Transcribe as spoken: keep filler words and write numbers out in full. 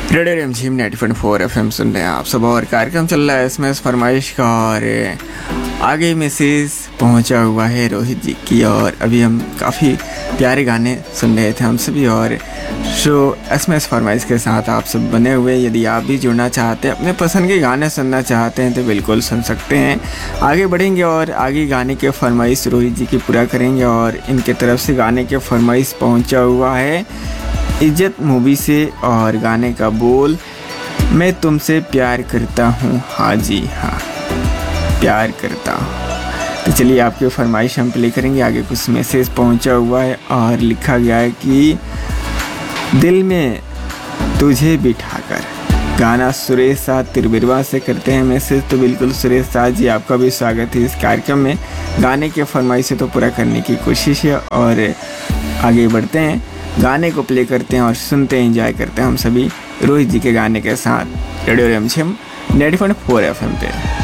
Radio रिमझिम ninety point four F M सुन रहे हैं आप सब और कार्यक्रम चल रहा है इसमें फरमाइश का। और आगे मैसेज पहुंचा हुआ है रोहित जी की और अभी हम काफ़ी प्यारे गाने सुन रहे थे हम सभी। और शो एस एम एस फरमाइश के साथ आप सब बने हुए। यदि आप भी जुड़ना चाहते हैं, अपने पसंद के गाने सुनना चाहते हैं तो बिल्कुल सुन सकते हैं। आगे बढ़ेंगे और आगे गाने के फरमाइश रोहित जी की पूरा करेंगे। और इनके तरफ से गाने के फरमाइश पहुंचा हुआ है इज्जत मूवी से और गाने का बोल मैं तुमसे प्यार करता हूँ, हाँ जी हाँ प्यार करता हूँ। तो चलिए आपकी फरमाइश हम प्ले करेंगे। आगे कुछ मैसेज पहुँचा हुआ है और लिखा गया है कि दिल में तुझे बिठाकर, गाना सुरेश साथ तिरबिरवा से करते हैं मैसेज। तो बिल्कुल सुरेश साथ जी, आपका भी स्वागत है इस कार्यक्रम में। गाने के फरमाइश तो पूरा करने की कोशिश है और आगे बढ़ते हैं, गाने को प्ले करते हैं और सुनते हैं, एंजॉय करते हैं हम सभी रोहित जी के गाने के साथ रेडियो रिमझिम ninety point four F M पे।